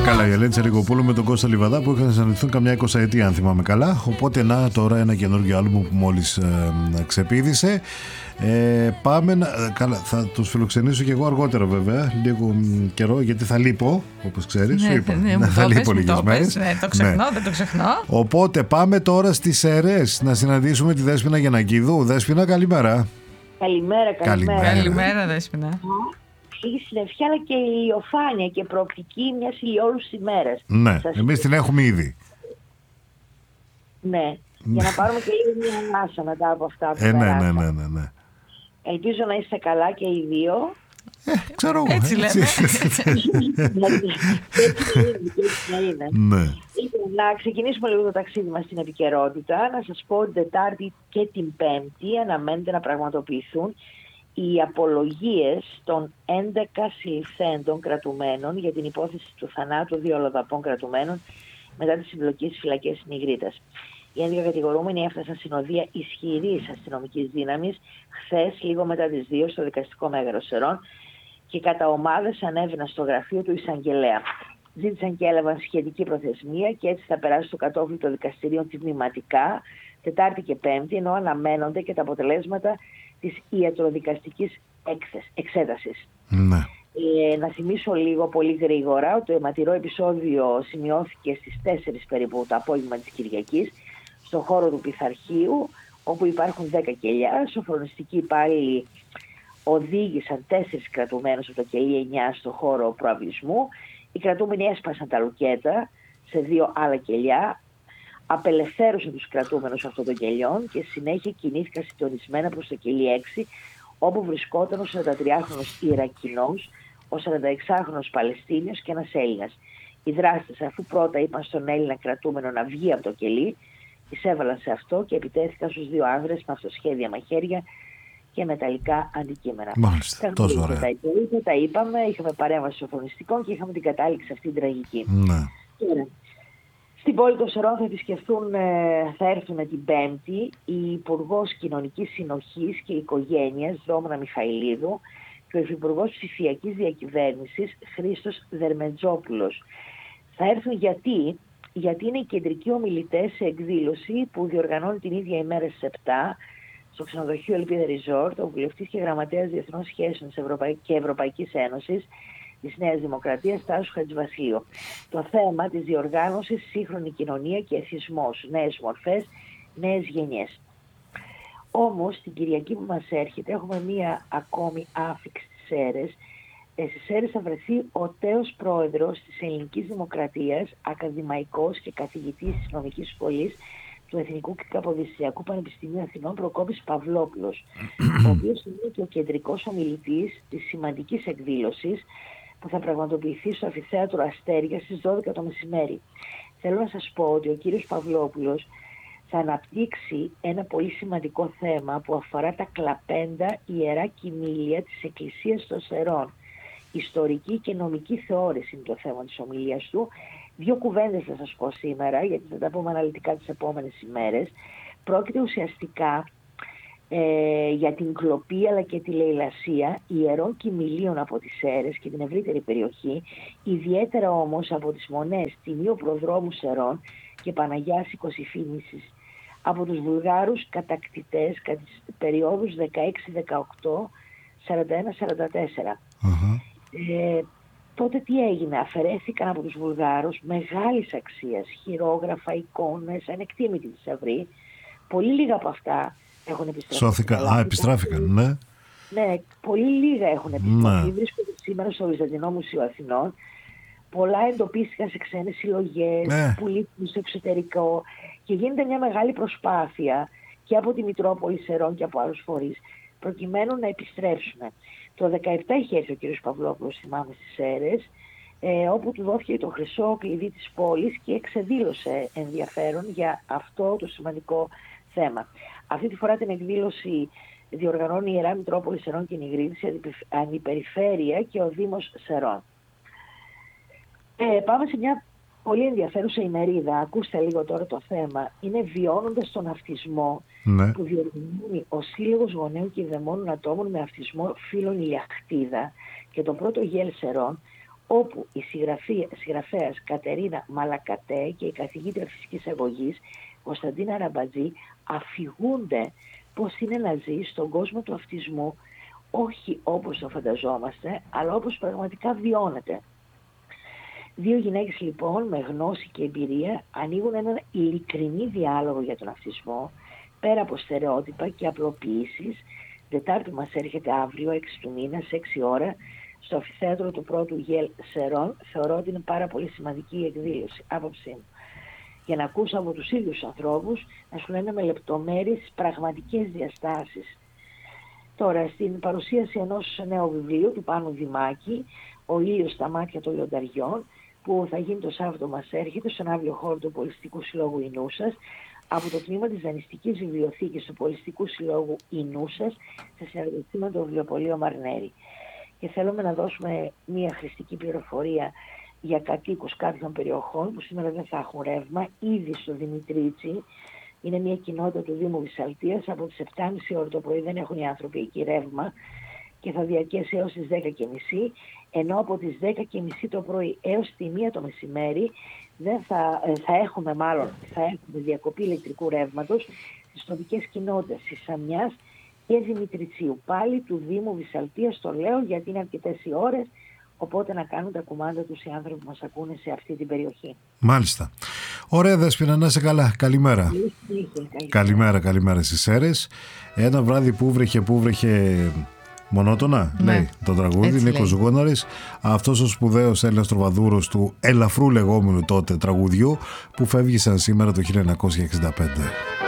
καλά, η Ελένη Τσερικοπούλου με τον Κώστα Λιβαδά που είχαν συναντηθούν καμιά 20 αν θυμάμαι καλά. Οπότε να τώρα ένα καινούργιο άλμπουμ που μόλις ξεπήδησε. Πάμε καλά, θα τους φιλοξενήσω και εγώ αργότερα βέβαια, λίγο καιρό, γιατί θα λείπω, όπως ξέρεις. Ναι, σου είπα. ναι, Θα λείπω λίγες μέρες. Ναι, το ξεχνώ, δεν το ξεχνώ. Οπότε πάμε τώρα στις Σέρρες να συναντήσουμε τη Δέσποινα Γιαννακίδου. Δέσποινα, καλημέρα. Καλημέρα, Δέσποινα. Λίγη συννεφιά, αλλά και ηλιοφάνεια και προοπτική μιας ηλιόλουσης ημέρας. Ναι, εμείς την έχουμε ήδη. Ναι, για να πάρουμε και λίγο μια ανάσα μετά από αυτά που περάσαμε. Ναι. Ελπίζω να είστε καλά και οι δύο. Ξέρω εγώ. Έτσι λέμε. Έτσι να είναι. Ναι. Να ξεκινήσουμε λίγο το ταξίδι μας στην επικαιρότητα. Να σας πω ότι την Τετάρτη και την Πέμπτη αναμένεται να πραγματοποιηθούν οι απολογίες των 11 συλληφθέντων κρατουμένων για την υπόθεση του θανάτου 2 αλλοδαπών κρατουμένων μετά τη συμπλοκή στις φυλακές της Νιγρίτας. Οι 11 κατηγορούμενοι έφτασαν στην οδεία ισχυρής αστυνομικής δύναμης χθες, λίγο μετά τις 2, στο δικαστικό μέγαρο Σερών και κατά ομάδες ανέβαιναν στο γραφείο του εισαγγελέα. Ζήτησαν και έλαβαν σχετική προθεσμία και έτσι θα περάσει στο κατόφλι των δικαστηρίων τμηματικά Τετάρτη και Πέμπτη, ενώ αναμένονται και τα αποτελέσματα της ιατροδικαστικής εξέτασης. Ναι. Να θυμίσω λίγο πολύ γρήγορα ότι το αιματηρό επεισόδιο σημειώθηκε στις 4 περίπου το απόγευμα της Κυριακής στον χώρο του Πειθαρχείου, όπου υπάρχουν 10 κελιά. Σοφρονιστικοί υπάλληλοι οδήγησαν 4 κρατουμένους από το κελί 9 στον χώρο προαυλισμού. Οι κρατούμενοι έσπασαν τα λουκέτα σε 2 άλλα κελιά, απελευθέρωσαν τους κρατούμενους αυτών των κελιών και συνέχεια κινήθηκαν συντονισμένα προς το κελί 6, όπου βρισκόταν ο 43χρονος Ιρακινός, ο 46χρονος Παλαιστίνιος και ένας Έλληνας. Οι δράστες, αφού πρώτα είπαν στον Έλληνα κρατούμενο να βγει από το κελί, εισέβαλαν σε αυτό και επιτέθηκαν στους 2 άνδρες με αυτοσχέδια μαχαίρια και μεταλλικά αντικείμενα. Μάλιστα, τόσο ωραία. Τα είπαμε, είχαμε παρέμβαση σοφρονιστικών και είχαμε την κατάληξη αυτή την τραγική. Ναι. Στην πόλη των Σερών θα έρθουν την Πέμπτη η Υπουργός Κοινωνικής Συνοχής και Οικογένειας Δόμνα Μιχαηλίδου και ο Υφυπουργός Ψηφιακής Διακυβέρνησης Χρήστος Δερμετζόπουλος. Θα έρθουν γιατί είναι οι κεντρικοί ομιλητές σε εκδήλωση που διοργανώνει την ίδια ημέρα στις 7 στο ξενοδοχείο Ελπίδα Ριζόρτ, ο βουλευτής και γραμματέας Διεθνών Σχέσεων και Ευρωπαϊκής Ένωσης της Νέας Δημοκρατίας Τάσος Χατζηβασίλειο. Το θέμα της διοργάνωσης σύγχρονη κοινωνία και εθισμός, νέες μορφές, νέες γενιές. Όμως την Κυριακή που μας έρχεται έχουμε μία ακόμη άφιξη στις Σέρρες. Στις Σέρρες θα βρεθεί ο τέος πρόεδρος της Ελληνικής Δημοκρατίας, ακαδημαϊκός και καθηγητής της νομικής σχολής του Εθνικού και Καποδιστριακού Πανεπιστημίου Αθηνών Προκόπης Παυλόπουλος, ο οποίος είναι και ο κεντρικός ομιλητής της σημαντικής εκδήλωσης που θα πραγματοποιηθεί στο Αμφιθέατρο Αστέρια στις 12 το μεσημέρι. Θέλω να σας πω ότι ο κύριος Παυλόπουλος θα αναπτύξει ένα πολύ σημαντικό θέμα που αφορά τα κλαπέντα ιερά κοιμήλια της Εκκλησίας των Σερών. Ιστορική και νομική θεώρηση είναι το θέμα της ομιλίας του. 2 κουβέντες θα σας πω σήμερα, γιατί θα τα πούμε αναλυτικά τις επόμενες ημέρες. Πρόκειται ουσιαστικά για την κλοπή αλλά και τη λαιλασία ιερών κοιμηλίων από τις Σέρρες και την ευρύτερη περιοχή, ιδιαίτερα όμως από τις μονές Τιμίου Προδρόμου Σερών και Παναγιάς Οικοσυφήνησης από τους Βουλγάρους κατακτητές κατά τις περιόδους 16-18, 41-44. Τότε τι έγινε? Αφαιρέθηκαν από τους Βουλγάρους μεγάλης αξίας χειρόγραφα, εικόνες, ανεκτήμητη θησαυρή. Πολύ λίγα από αυτά έχουν επιστραφεί. Επιστράφηκαν, ναι. Ναι, πολύ λίγα έχουν επιστραφεί. Βρίσκονται σήμερα στο Βυζαντινό Μουσείο Αθηνών. Πολλά εντοπίστηκαν σε ξένες συλλογές, πουλήθηκαν στο εξωτερικό και γίνεται μια μεγάλη προσπάθεια και από τη Μητρόπολη Σερών και από άλλους φορείς προκειμένου να επιστρέψουν. Το 17 είχε έρθει ο κ. Παυλόπουλος, θυμάμαι, στις Σέρρες, όπου του δόθηκε το χρυσό κλειδί της πόλης και εξεδήλωσε ενδιαφέρον για αυτό το σημαντικό θέμα. Αυτή τη φορά την εκδήλωση διοργανώνει η Ιερά Μητρόπολη Σερών και Νιγρίτης, Αντιπεριφέρεια και ο Δήμος Σερών. Πάμε σε μια πολύ ενδιαφέρουσα ημερίδα. Ακούστε λίγο τώρα το θέμα. Είναι βιώνοντας τον αυτισμό, που διοργανώνει ο Σύλλογος Γονέων και Δαιμόνων Ατόμων με Αυτισμό Φίλων Ηλιαχτίδα και το πρώτο ΓΕΛ Σερών, όπου η συγγραφέας Κατερίνα Μαλακατέ και η καθηγήτρια φυσικής αγωγής Κωνσταντίνα Ραμπατζή αφηγούνται πώς είναι να ζει στον κόσμο του αυτισμού, όχι όπως το φανταζόμαστε, αλλά όπως πραγματικά βιώνεται. Δύο γυναίκες λοιπόν με γνώση και εμπειρία ανοίγουν έναν ειλικρινή διάλογο για τον αυτισμό, πέρα από στερεότυπα και απλοποιήσεις. Δετάρτη μας έρχεται αύριο, 6 του μήνα, σε 6 ώρα, στο αμφιθέατρο του πρώτου Γελ Σερών. Θεωρώ ότι είναι πάρα πολύ σημαντική η εκδήλωση, άποψή μου. Για να ακούσω από τους ίδιους ανθρώπους να σου λένε με λεπτομέρειες πραγματικές διαστάσεις. Τώρα, στην παρουσίαση ενός νέου βιβλίου του Πάνου Δημάκη, «Ο ήλιος στα μάτια των λιονταριών», που θα γίνει το Σάββατο μας έρχεται στον αύριο χώρο του Πολιστικού Συλλόγου Ινούσας, από το τμήμα της Δανειστικής Βιβλιοθήκης του Πολιστικού Συλλόγου Ινούσας, σε συνεργασία με το βιβλιοπωλείο Μαρνέρη. Και θέλουμε να δώσουμε μια χρηστική πληροφορία για κατοίκους κάποιων περιοχών που σήμερα δεν θα έχουν ρεύμα. Ήδη στο Δημητρίτσι, είναι μια κοινότητα του Δήμου Βυσσαλτίας, από τις 7.30 ώρα το πρωί δεν έχουν οι άνθρωποι εκεί ρεύμα και θα διαρκέσει έως τις 10.30, ενώ από τις 10.30 το πρωί έως τη 1 το μεσημέρι θα έχουμε διακοπή ηλεκτρικού ρεύματος στις τοπικές κοινότητες της Σαμιάς και Δημητριτσίου. Πάλι του Δήμου Βυσσαλτίας, το λέω γιατί είναι αρκετές οι ώρες, οπότε να κάνουν τα κουμάντα τους οι άνθρωποι που μας ακούνε σε αυτή την περιοχή. Μάλιστα. Ωραία Δέσποινα, να είσαι καλά. Καλημέρα. Καλημέρα στις Σέρρες. Ένα βράδυ που βρέχε μονότονα, ναι, λέει το τραγούδι, Νίκος Γόναρης, αυτός ο σπουδαίος Έλληνας τροβαδούρος του ελαφρού λεγόμενου τότε τραγουδιού που φεύγει σαν σήμερα το 1965.